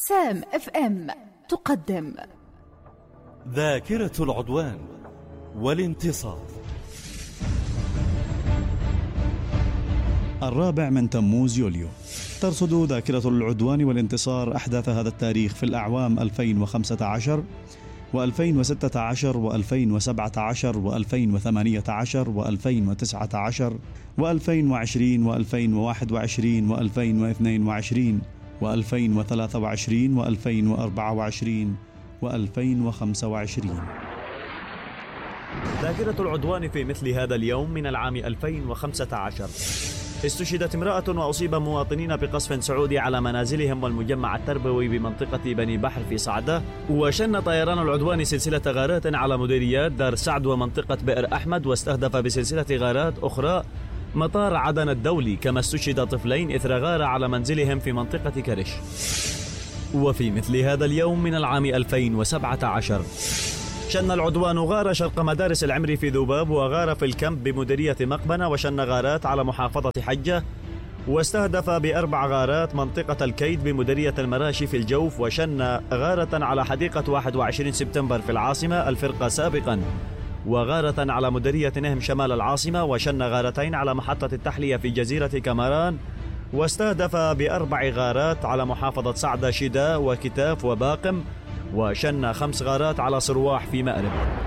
سام اف ام تقدم ذاكرة العدوان والانتصار. 4 من تموز يوليو. ترصد ذاكرة العدوان والانتصار أحداث هذا التاريخ في الأعوام 2015 و2016 و2017 و2018 و2019 و2020 و2021 و2022 و2023 و2024 و2025. ذاكرة العدوان في مثل هذا اليوم من العام 2015 استشهدت امرأة وأصيب مواطنين بقصف سعودي على منازلهم والمجمع التربوي بمنطقة بني بحر في صعدة. وشن طيران العدوان سلسلة غارات على مديريات دار سعد ومنطقة بئر أحمد، واستهدف بسلسلة غارات أخرى مطار عدن الدولي، كما استشهد طفلين إثر غارة على منزلهم في منطقة كرش. وفي مثل هذا اليوم من العام 2017 شن العدوان غارة شرق مدارس العمري في ذوباب، وغارة في الكمب بمديرية مقبنة، وشن غارات على محافظة حجة، واستهدف ب4 غارات منطقة الكيد بمديرية المراشي في الجوف، وشن غارة على حديقة 21 سبتمبر في العاصمة الفرقة سابقا، وغارة على مديرية نهم شمال العاصمة، وشن غارتين على محطة التحلية في جزيرة كامران، واستهدف ب4 غارات على محافظة صعدة شدة وكتاف وباقم، وشن 5 غارات على صرواح في مأرب.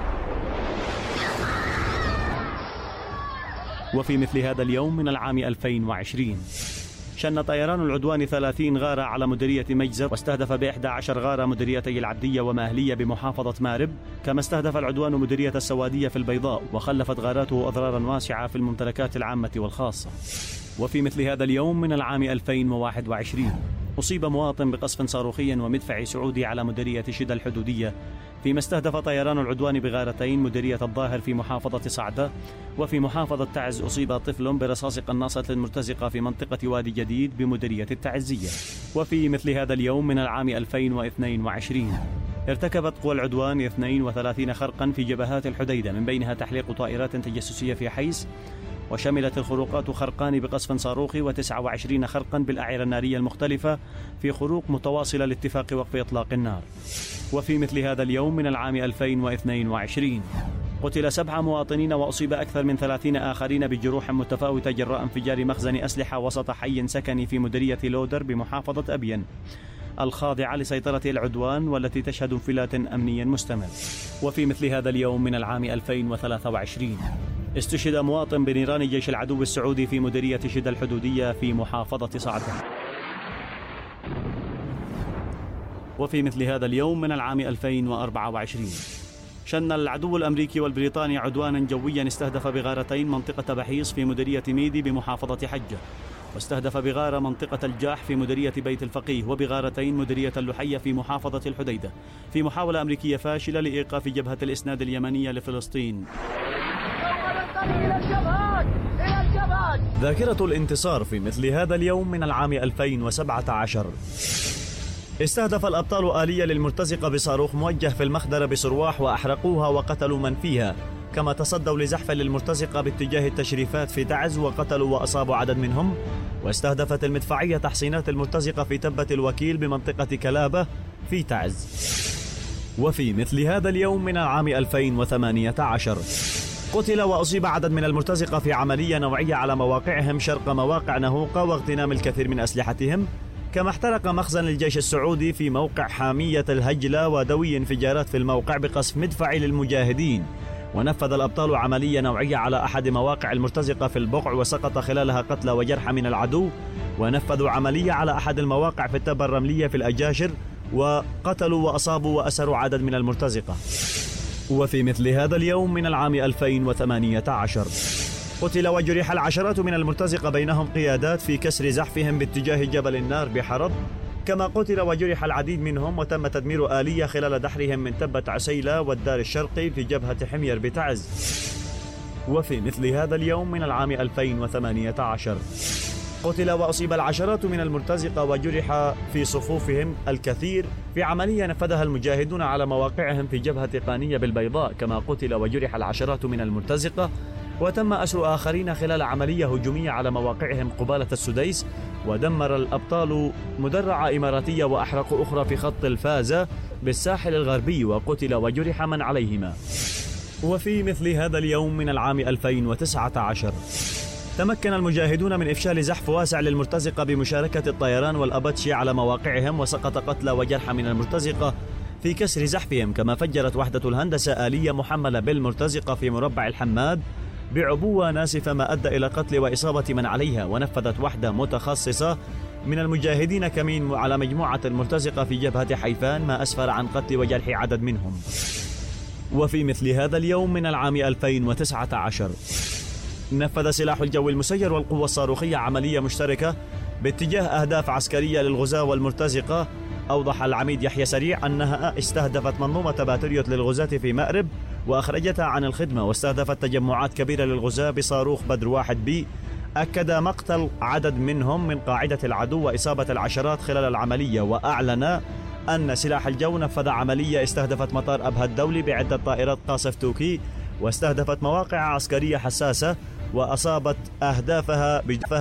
وفي مثل هذا اليوم من العام 2020 شن طيران العدوان 30 غارة على مديرية مجزر، واستهدف ب11 غارة مديريتي العبدية وماهلية بمحافظة مارب، كما استهدف العدوان مديرية السوادية في البيضاء، وخلفت غاراته أضرارا واسعة في الممتلكات العامة والخاصة. وفي مثل هذا اليوم من العام 2021 أصيب مواطن بقصف صاروخي ومدفعي سعودي على مديرية شدة الحدودية، فيما استهدف طيران العدوان بغارتين مديرية الظاهر في محافظة صعدة. وفي محافظة تعز أصيب طفل برصاص قناصة مرتزقة في منطقة وادي جديد بمديرية التعزية. وفي مثل هذا اليوم من العام 2022 ارتكبت قوى العدوان 32 خرقا في جبهات الحديدة، من بينها تحليق طائرات تجسسية في حيس، وشملت الخروقات خرقان بقصف صاروخي و29 خرقا بالأعيرة النارية المختلفة في خروق متواصلة لاتفاق وقف إطلاق النار. وفي مثل هذا اليوم من العام 2022 قتل 7 مواطنين وأصيب أكثر من 30 آخرين بجروح متفاوتة جراء انفجار مخزن أسلحة وسط حي سكني في مديرية لودر بمحافظة أبين، الخاضعة لسيطرة العدوان والتي تشهد انفلات أمني مستمر. وفي مثل هذا اليوم من العام 2023 استشهد مواطن بنيران جيش العدو السعودي في مديرية شدة الحدودية في محافظة صعدة. وفي مثل هذا اليوم من العام 2024 شن العدو الأمريكي والبريطاني عدوانا جويا استهدف بغارتين منطقة بحيص في مديرية ميدي بمحافظة حجة، واستهدف بغارة منطقة الجاح في مديرية بيت الفقيه، وبغارتين مديرية اللحية في محافظة الحديدة، في محاولة أمريكية فاشلة لإيقاف جبهة الإسناد اليمنية لفلسطين. ذاكرة الانتصار في مثل هذا اليوم من العام 2017 استهدف الأبطال آلية للمرتزقة بصاروخ موجه في المخدرة بصرواح، وأحرقوها وقتلوا من فيها، كما تصدوا لزحف للمرتزقة باتجاه التشريفات في تعز وقتلوا وأصابوا عدد منهم. واستهدفت المدفعية تحصينات المرتزقة في تبة الوكيل بمنطقة كلابة في تعز. وفي مثل هذا اليوم من العام 2018 قتل وأصيب عدد من المرتزقة في عملية نوعية على مواقعهم شرق مواقع نهوقة واغتنام الكثير من أسلحتهم، كما احترق مخزن الجيش السعودي في موقع حامية الهجلة ودوي انفجارات في الموقع بقصف مدفعي للمجاهدين. ونفذ الأبطال عملية نوعية على أحد مواقع المرتزقة في البقع، وسقط خلالها قتلى وجرحى من العدو. ونفذوا عملية على أحد المواقع في التبة الرملية في الأجاشر، وقتلوا وأصابوا وأسروا عدد من المرتزقة. وفي مثل هذا اليوم من العام 2018 قتل وجرح العشرات من المرتزقة، بينهم قيادات في كسر زحفهم باتجاه جبل النار بحرب، كما قتل وجرح العديد منهم، وتم تدمير آلية خلال دحرهم من تبة عسيلة والدار الشرقي في جبهة حمير بتعز. وفي مثل هذا اليوم من العام 2018 قتل وأصيب العشرات من المرتزقة وجرح في صفوفهم الكثير في عملية نفذها المجاهدون على مواقعهم في جبهة قانية بالبيضاء، كما قتل وجرح العشرات من المرتزقة وتم أسر آخرين خلال عملية هجومية على مواقعهم قبالة السديس، ودمر الأبطال مدرعة إماراتية وأحرقوا أخرى في خط الفازة بالساحل الغربي، وقتل وجرح من عليهما. وفي مثل هذا اليوم من العام 2019 تمكن المجاهدون من إفشال زحف واسع للمرتزقة بمشاركة الطيران والأباتشي على مواقعهم، وسقط قتلى وجرحى من المرتزقة في كسر زحفهم، كما فجرت وحدة الهندسة آلية محملة بالمرتزقة في مربع الحماد بعبوة ناسفة ما أدى إلى قتل وإصابة من عليها، ونفذت وحدة متخصصة من المجاهدين كمين على مجموعة المرتزقة في جبهة حيفان ما أسفر عن قتل وجرح عدد منهم. وفي مثل هذا اليوم من العام 2019 نفذ سلاح الجو المسير والقوة الصاروخية عملية مشتركة باتجاه أهداف عسكرية للغزاة والمرتزقة. أوضح العميد يحيى سريع أنها استهدفت منظومة باتريوت للغزاة في مأرب وأخرجتها عن الخدمة، واستهدفت تجمعات كبيرة للغزاة بصاروخ بدر 1B. أكد مقتل عدد منهم من قاعدة العدو وإصابة العشرات خلال العملية، وأعلن أن سلاح الجو نفذ عملية استهدفت مطار أبها الدولي بعدة طائرات قاصف توكي، واستهدفت مواقع عسكرية حساسة وأصابت أهدافها